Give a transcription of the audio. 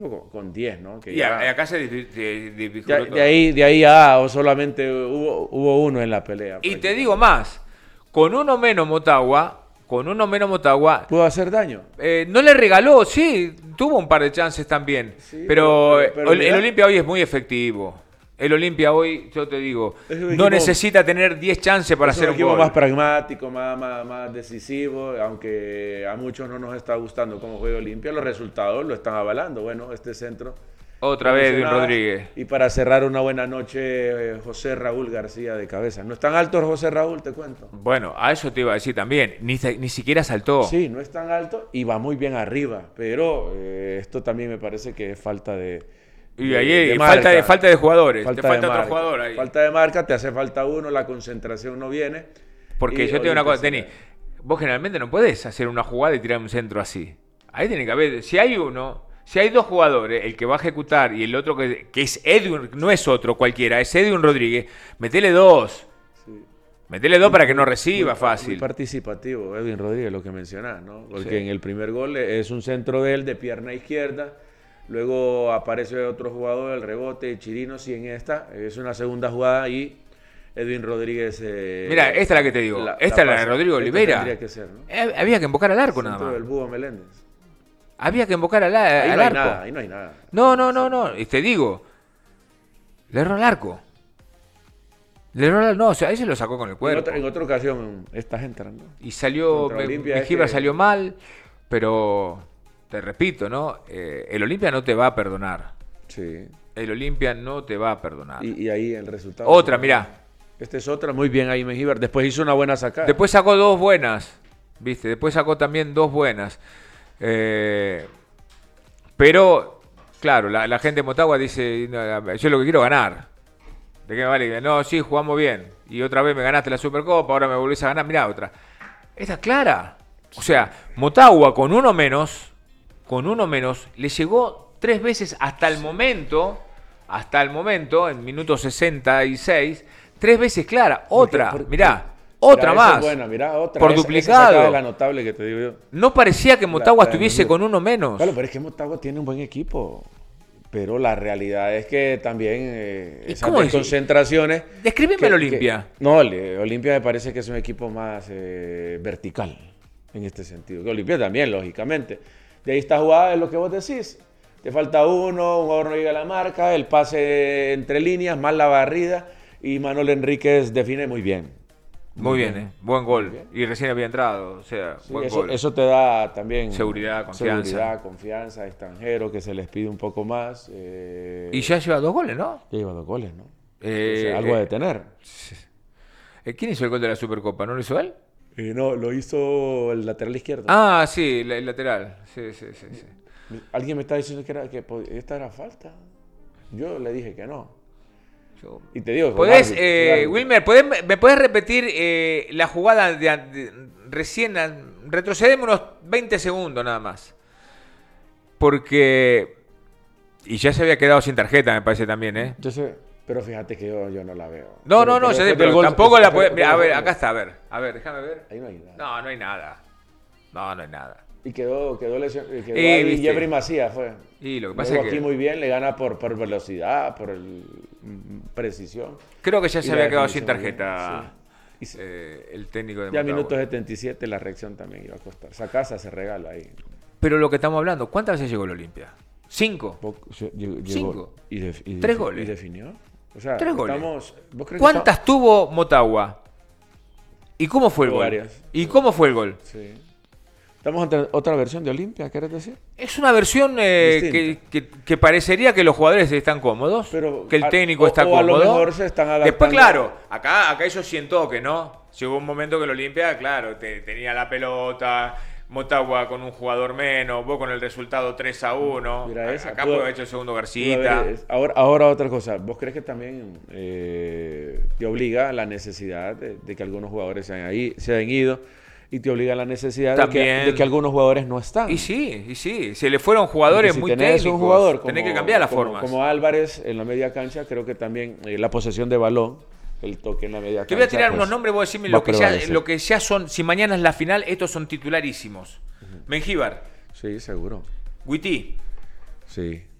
con 10, ¿no? Que Y acá se dificultó todo. de ahí ya o solamente hubo uno en la pelea. Y te digo más, con uno menos Motagua, ¿Pudo hacer daño? no le regaló, sí, tuvo un par de chances también, Sí, pero el mira, Olimpia hoy es muy efectivo. El Olimpia hoy, yo te digo, es un no equipo, necesita tener 10 chances para hacer un equipo gol. más pragmático, más decisivo, aunque a muchos no nos está gustando cómo juega Olimpia, los resultados lo están avalando. Bueno, este centro. Otra vez Edwin Rodríguez. Y para cerrar una buena noche, José Raúl García de cabeza. No es tan alto José Raúl, te cuento. Bueno, a eso te iba a decir también, ni siquiera saltó. Sí, no es tan alto y va muy bien arriba, pero esto también me parece que es falta de... Y ahí falta de jugadores, te falta otro marca. jugador ahí. Falta de marca, te hace falta uno, la concentración no viene. Porque yo te digo una cosa, Denis, vos generalmente no podés hacer una jugada y tirar un centro así. Ahí tiene que haber, si hay dos jugadores, el que va a ejecutar y el otro que es Edwin, no es otro cualquiera, es Edwin Rodríguez, metele dos. Sí. Metele dos para que no reciba fácil. Muy participativo, Edwin Rodríguez, lo que mencionás, ¿no? Porque sí. En el primer gol es un centro de él de pierna izquierda. Luego aparece otro jugador, el rebote, Chirinos, y en esta es una segunda jugada y Edwin Rodríguez... Mira, esta es la que te digo. Esta es la de Rodrigo Oliveira. Tendría que ser, ¿no? Había que invocar al arco nada más. El Búho Meléndez. Había que invocar al arco. Nada, ahí no hay nada. No. Y te digo, le erró al arco. No, o sea, ahí se lo sacó con el cuerpo. En otra ocasión estás entrando. Y salió, Mengíbar salió mal, pero... Te repito, ¿no? El Olimpia no te va a perdonar. Sí. El Olimpia no te va a perdonar. Y ahí el resultado. Otra, mirá. Esta es otra, muy bien ahí Mengíbar. Después hizo una buena sacada. Después sacó dos buenas, ¿viste? Después sacó también dos buenas. Pero, claro, la gente de Motagua dice, no, yo lo que quiero es ganar. ¿De qué me vale? No, sí, jugamos bien. Y otra vez me ganaste la Supercopa, ahora me volvés a ganar. Mirá otra. Esta es clara. O sea, Motagua con uno menos, le llegó 3 veces hasta el momento, en minuto 66, 3 veces clara. Otra, mirá, otra más. Es buena, mirá, otra. Por duplicado. Es la notable que te digo yo. No parecía que Motagua estuviese con uno menos. Claro, pero es que Motagua tiene un buen equipo. Pero la realidad es que también esas concentraciones... Descríbeme el Olimpia. No, Olimpia me parece que es un equipo más vertical en este sentido. Que Olimpia también, lógicamente. De ahí esta jugada es lo que vos decís. Te falta uno, un jugador no llega a la marca, el pase entre líneas, más la barrida, y Manuel Enríquez define muy bien. Muy bien, buen gol. Y recién había entrado, o sea, sí, buen gol. Eso te da también seguridad, confianza, extranjero, que se les pide un poco más. Y ya lleva 2 goles, ¿no? Ya lleva 2 goles, ¿no? O sea, algo de tener. ¿Quién hizo el gol de la Supercopa? ¿No lo hizo él? No, lo hizo el lateral izquierdo. Ah, sí, el lateral. Sí. Alguien me está diciendo que esta era falta. Yo le dije que no. Y te digo, Wilmer, ¿me puedes repetir la jugada recién? Retrocedemos unos 20 segundos nada más. Porque... Y ya se había quedado sin tarjeta, me parece también, ¿eh? Yo sé, pero fíjate que yo no la veo. Pero tampoco la puede... A ver, acá está, a ver, déjame ver. Ahí no hay nada. No hay nada. No hay nada. Y quedó ahí Jeffrey Macías fue. Y lo que pasa es que... aquí muy bien, le gana por velocidad, por precisión. Creo que ya se había quedado sin tarjeta el técnico de Motagua. Ya minuto 77 la reacción también iba a costar. Esa casa se regala ahí. Pero lo que estamos hablando, ¿cuántas veces llegó el Olimpia? 5. 5. ¿Y 3 goles. ¿Y definió? O sea, 3 goles. ¿Cuántas tuvo Motagua? ¿Y cómo fue el gol? Varias. ¿Y cómo fue el gol? Sí. ¿Estamos ante otra versión de Olimpia, querés decir? Es una versión que parecería que los jugadores están cómodos, pero que el técnico está cómodo. A lo mejor se están adaptando. Después, claro, acá ellos siento que no. Llegó un momento que el Olimpia, claro, tenía la pelota, Motagua con un jugador menos, vos con el resultado 3-1. Mira acá puede haber hecho el segundo Garcita. Ahora otra cosa, ¿vos crees que también te obliga la necesidad de que algunos jugadores se hayan ido? Y te obliga a la necesidad de que algunos jugadores no están. Y sí. Se le fueron jugadores muy técnicos. Un jugador tenés que cambiar las formas. Como Álvarez en la media cancha, creo que también la posesión de balón, el toque en la media cancha. Te voy a tirar unos nombres, vos decirme lo que ya son. Si mañana es la final, estos son titularísimos. Mengíbar. Sí, seguro. Guití. Sí.